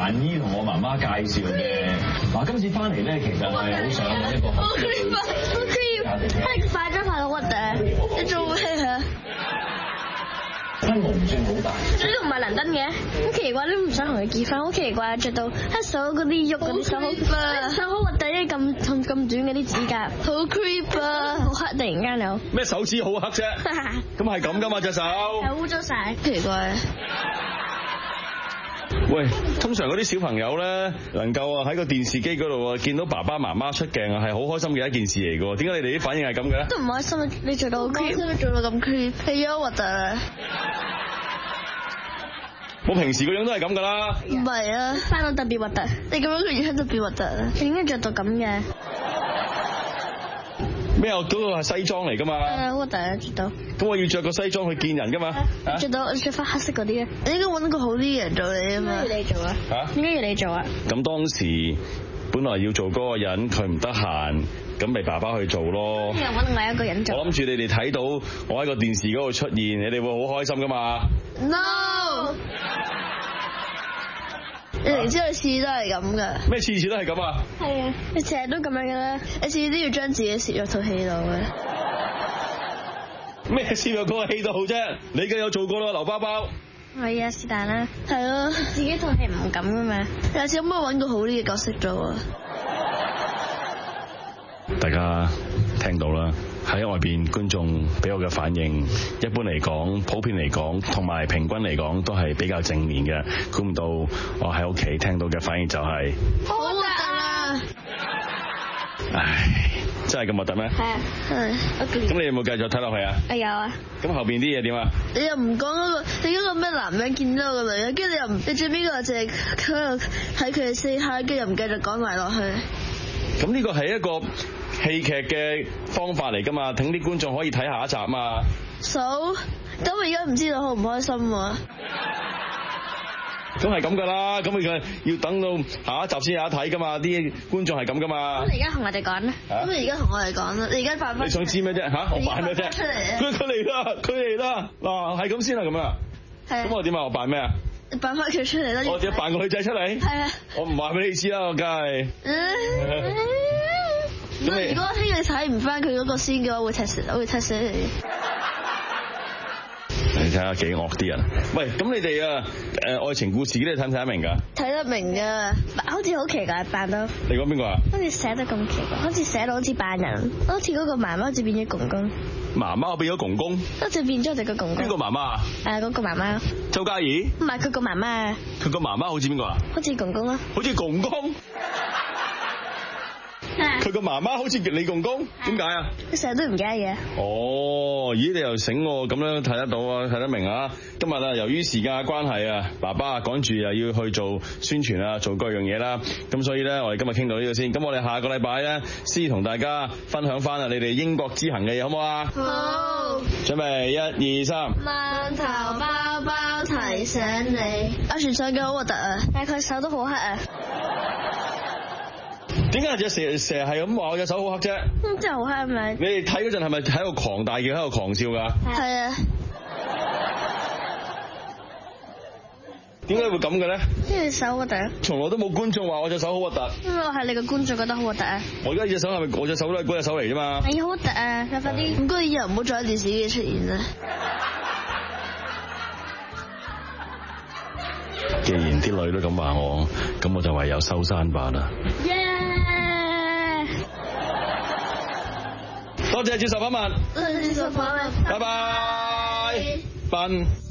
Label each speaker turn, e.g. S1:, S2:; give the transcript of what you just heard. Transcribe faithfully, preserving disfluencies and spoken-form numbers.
S1: 蘭姨同我媽媽介紹嘅。嗱，今次翻嚟咧，其實係好想揾一個好 creep 好 creep，
S2: 係化妝化到核突，你做咩啊？
S1: 規模唔算好大。
S2: 呢度唔係倫敦嘅，好奇怪，你唔想同佢結婚，好奇怪，着到黑手嗰啲喐嗰啲手好，手好核突，因為咁咁咁短嗰啲指甲，好 creep 啊，好黑，突然間有
S1: 咩手指好黑啫？咁係咁噶嘛隻手？
S2: 係污糟晒，奇怪。
S1: 喂，通常嗰啲小朋友咧，能夠啊喺個電視機嗰度啊見到爸爸媽媽出鏡啊，係好開心嘅一件事嚟嘅。點解你哋啲反應係咁嘅咧？
S2: 都唔開心啊！你做到好 creep，你做到咁 creep，係啊核突啊！
S1: 我平時個樣都係咁噶啦。
S2: 唔係啊，翻到特別核突，你咁樣個樣特別核突啊！點解着到咁嘅？
S1: 咩啊？嗰個係西裝嚟噶嘛？
S2: 係啊，好核突啊！着到。
S1: 咁我要着個西裝去見人噶嘛？
S2: 着到着翻黑色嗰啲啊！你應該揾個好啲嘅人做你啊嘛。點解要你做啊？嚇？點解要你做啊？
S1: 咁當時本來要做嗰個人，佢唔得閒，咁咪爸爸去做咯。
S2: 又揾另外一個人做。
S1: 我諗住你哋睇到我喺個電視嗰度出現，你哋會好開心噶嘛
S2: ？No！ 你哋知道次次都係咁噶。
S1: 咩次次都係咁啊？
S2: 係啊，你成日都咁樣嘅啦，你次次都要將自己攝入套戲度嘅。
S1: 咩攝入嗰個戲度好啫？你梗有做過啦，劉包包。
S2: 係啊，是但啦。係咯，自己套戲唔敢噶嘛。有時可唔可以揾個好啲嘅角色做啊？
S1: 大家聽到啦，喺外邊觀眾俾我嘅反應，一般嚟講，普遍嚟講，同埋平均嚟講，都係比較正面嘅。估唔到我喺屋企聽到嘅反應就係、是、
S2: 好核突啊！
S1: 唉，真係咁核突咩？
S2: 係啊，係。
S1: 咁你有冇繼續睇落去啊？
S2: 我有啊。
S1: 咁後邊啲嘢點啊？
S2: 你又唔講嗰個，你嗰個咩男人見到個女人，跟住你又唔，你最尾個就係喺度睇佢哋 say hi，跟住又唔繼續講埋落去。
S1: 咁呢個係一個戲劇嘅方法嚟噶嘛，等啲觀眾可以睇下一集嘛。
S2: 數，咁我而家唔知道好唔開心喎。
S1: 咁係咁噶啦，咁佢要等到下一集先有得睇噶嘛，啲觀眾係咁噶嘛。
S2: 咁你而家同我哋講咧？咁你而家同我哋講啦，你而家扮翻。
S1: 你想知咩啫？吓，我扮咩啫？佢佢嚟啦，佢嚟啦，嗱係咁先啦，咁啊。係。咁我點啊？我扮咩啊？
S2: 你扮翻佢出嚟啦。我
S1: 點扮個女仔出嚟？係啊。我唔話俾你知啦，我梗係。
S2: 咁你如果聽日睇唔翻佢嗰個先嘅話，會踢死，我會踢死你。
S1: 你睇下幾惡啲人。喂，咁你哋啊，誒愛情故事嗰啲睇唔睇得明㗎？睇
S2: 得明㗎，好似好奇怪扮到。
S1: 你講邊個啊？
S2: 好似寫得咁奇怪，好似寫到好似扮人，好似嗰個媽媽好似變咗公公。
S1: 媽媽變咗公公？好
S2: 似變咗隻個公公。邊個
S1: 媽媽啊？
S2: 誒，嗰個媽媽。
S1: 周嘉怡？
S2: 唔係佢個媽媽。
S1: 佢個媽媽好似邊個啊？
S2: 好似公公啊。
S1: 好似公公？佢個媽媽好似你公公，點解啊？
S2: 佢成日都唔記得嘢。
S1: 哦，咦，你又醒喎，咁樣睇得到啊，睇得明啊！今日啊，由於時間嘅關係啊，爸爸啊趕住又要去做宣傳啊，做各樣嘢啦，咁所以咧，我哋今日傾到呢度先。咁我哋下個禮拜咧，先同大家分享翻啊，你哋英國之行嘅嘢好唔好啊？好。準備一二三。
S2: 饅頭包包提醒你，阿全上嘅好核突啊，但係佢手都好黑啊。
S1: 點解隻蛇成日係咁話我隻手好黑啫？
S2: 嗯，真係好黑係咪？
S1: 你哋睇嗰陣係咪喺度狂大叫，喺度狂笑㗎？
S2: 係啊。
S1: 點解會咁嘅咧？
S2: 因為手核突。
S1: 從來都冇觀眾話我隻手好核突。
S2: 因為我係你個觀眾覺得好核突啊。
S1: 我而家隻手係咪我隻手都係嗰隻手嚟啫嘛？
S2: 係好核突啊！快快啲！唔該，以後唔好再喺電視機出現啦。
S1: 既然啲女都咁話我，咁我就唯有收山吧啦。
S2: 耶！
S1: 多謝接受訪問。
S2: 多謝接受訪問。
S1: 拜拜。笨。